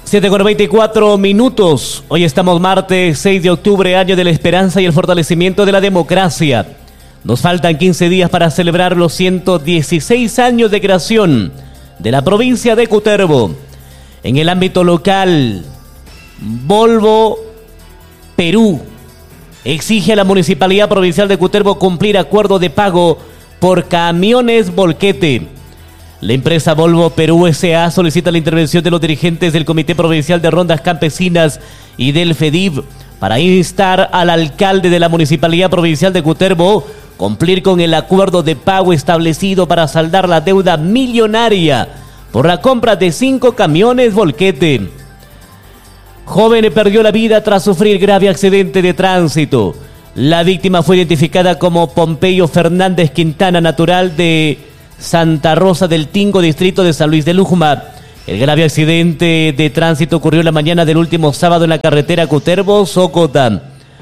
7:24. Hoy estamos martes 6 de octubre, año de la esperanza y el fortalecimiento de la democracia. Nos faltan 15 días para celebrar los 116 años de creación de la provincia de Cutervo. En el ámbito local, Volvo Perú exige a la Municipalidad Provincial de Cutervo cumplir acuerdo de pago por camiones volquete. La empresa Volvo Perú S.A. solicita la intervención de los dirigentes del Comité Provincial de Rondas Campesinas y del FEDIV para instar al alcalde de la Municipalidad Provincial de Cutervo cumplir con el acuerdo de pago establecido para saldar la deuda millonaria por la compra de 5 camiones volquete. Joven perdió la vida tras sufrir grave accidente de tránsito. La víctima fue identificada como Pompeyo Fernández Quintana, natural de Santa Rosa del Tingo, distrito de San Luis de Lujma. El grave accidente de tránsito ocurrió la mañana del último sábado en la carretera Cutervo-Socota.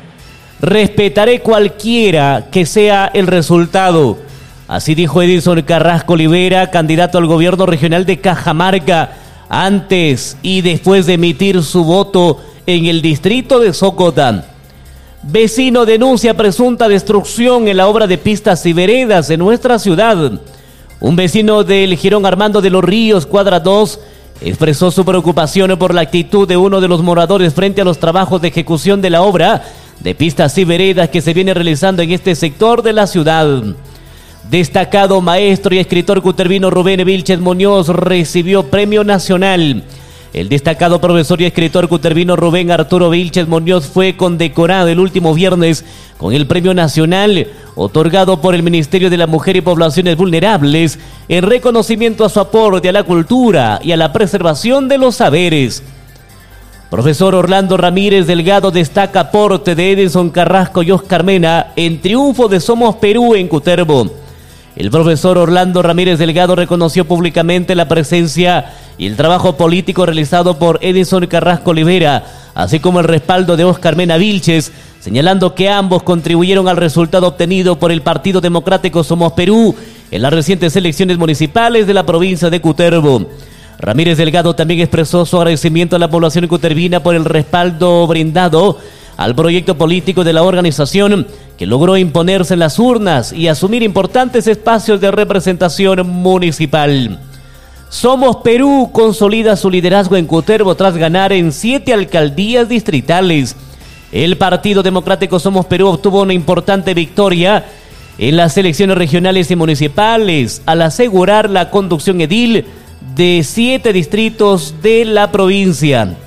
Respetaré cualquiera que sea el resultado. Así dijo Edison Carrasco Olivera, candidato al gobierno regional de Cajamarca, antes y después de emitir su voto en el distrito de Socota. Vecino denuncia presunta destrucción en la obra de pistas y veredas en nuestra ciudad. Un vecino del Jirón Armando de los Ríos, cuadra 2, expresó su preocupación por la actitud de uno de los moradores frente a los trabajos de ejecución de la obra de pistas y veredas que se viene realizando en este sector de la ciudad. Destacado maestro y escritor cutervino Rubén Vilches Muñoz recibió premio nacional. El destacado profesor y escritor cutervino Rubén Arturo Vilches Muñoz fue condecorado el último viernes con el premio nacional otorgado por el Ministerio de la Mujer y Poblaciones Vulnerables en reconocimiento a su aporte a la cultura y a la preservación de los saberes. Profesor Orlando Ramírez Delgado destaca aporte de Edison Carrasco y Oscar Mena en triunfo de Somos Perú en Cutervo. El profesor Orlando Ramírez Delgado reconoció públicamente la presencia y el trabajo político realizado por Edison Carrasco Olivera, así como el respaldo de Oscar Mena Vilches, señalando que ambos contribuyeron al resultado obtenido por el Partido Democrático Somos Perú en las recientes elecciones municipales de la provincia de Cutervo. Ramírez Delgado también expresó su agradecimiento a la población cutervina por el respaldo brindado al proyecto político de la organización, que logró imponerse en las urnas y asumir importantes espacios de representación municipal. Somos Perú consolida su liderazgo en Cutervo tras ganar en 7 alcaldías distritales. El Partido Democrático Somos Perú obtuvo una importante victoria en las elecciones regionales y municipales al asegurar la conducción edil de 7 distritos de la provincia.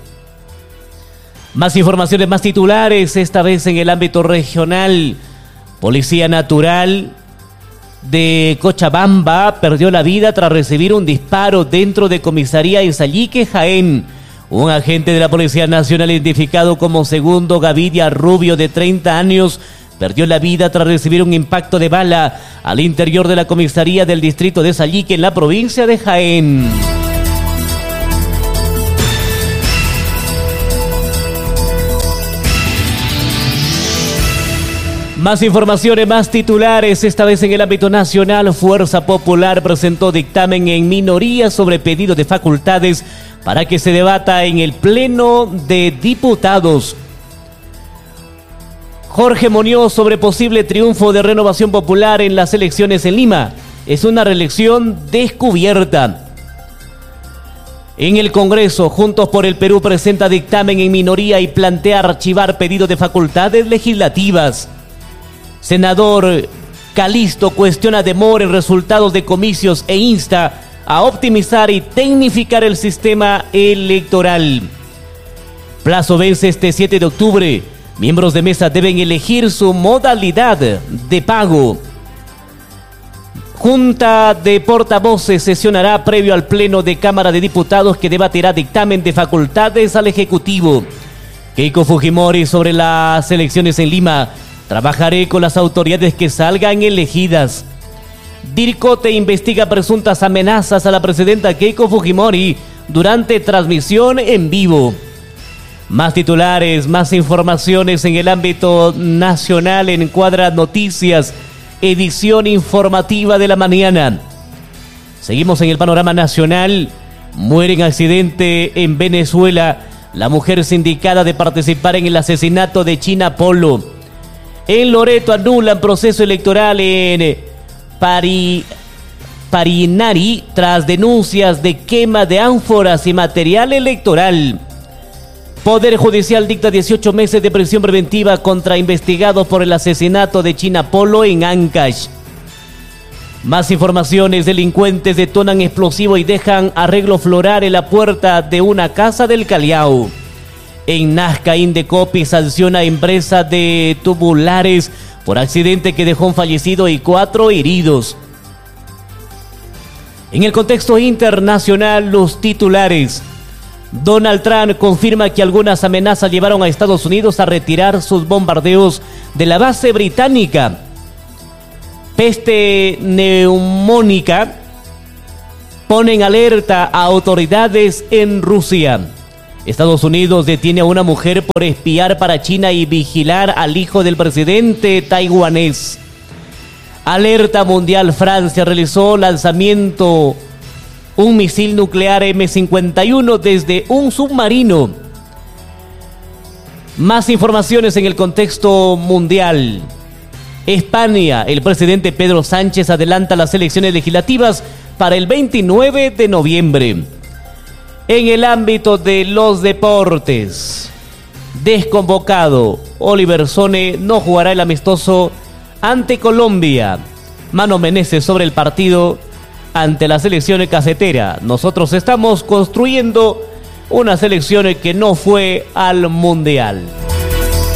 Más informaciones, más titulares, esta vez en el ámbito regional. Policía Natural de Cochabamba perdió la vida tras recibir un disparo dentro de comisaría en Sallique, Jaén. Un agente de la Policía Nacional identificado como Segundo Gavidia Rubio, de 30 años, perdió la vida tras recibir un impacto de bala al interior de la comisaría del distrito de Sallique en la provincia de Jaén. Más informaciones, más titulares, esta vez en el ámbito nacional. Fuerza Popular presentó dictamen en minoría sobre pedido de facultades para que se debata en el Pleno de Diputados. Jorge Muñoz sobre posible triunfo de Renovación Popular en las elecciones en Lima. Es una reelección descubierta. En el Congreso, Juntos por el Perú presenta dictamen en minoría y plantea archivar pedido de facultades legislativas. Senador Calisto cuestiona demora en resultados de comicios e insta a optimizar y tecnificar el sistema electoral. Plazo vence este 7 de octubre. Miembros de mesa deben elegir su modalidad de pago. Junta de portavoces sesionará previo al Pleno de Cámara de Diputados que debatirá dictamen de facultades al Ejecutivo. Keiko Fujimori sobre las elecciones en Lima. Trabajaré con las autoridades que salgan elegidas. DIRCOTE investiga presuntas amenazas a la presidenta Keiko Fujimori durante transmisión en vivo. Más titulares, más informaciones en el ámbito nacional en Cuadra Noticias, edición informativa de la mañana. Seguimos en el panorama nacional. Muere en accidente en Venezuela la mujer sindicada de participar en el asesinato de China Polo. En Loreto anulan proceso electoral en Parinari tras denuncias de quema de ánforas y material electoral. Poder Judicial dicta 18 meses de prisión preventiva contra investigados por el asesinato de China Polo en Ancash. Más informaciones: delincuentes detonan explosivo y dejan arreglo floral en la puerta de una casa del Callao. En Nazca, Indecopi sanciona a empresa de tubulares por accidente que dejó un fallecido y 4 heridos. En el contexto internacional, los titulares: Donald Trump confirma que algunas amenazas llevaron a Estados Unidos a retirar sus bombardeos de la base británica. Peste neumónica pone en alerta a autoridades en Rusia. Estados Unidos detiene a una mujer por espiar para China y vigilar al hijo del presidente taiwanés. Alerta mundial: Francia realizó lanzamiento un misil nuclear M51 desde un submarino. Más informaciones en el contexto mundial. España, el presidente Pedro Sánchez adelanta las elecciones legislativas para el 29 de noviembre. En el ámbito de los deportes, desconvocado, Oliver Sone no jugará el amistoso ante Colombia. Mano Menezes sobre el partido ante la selección casetera: nosotros estamos construyendo una selección que no fue al Mundial.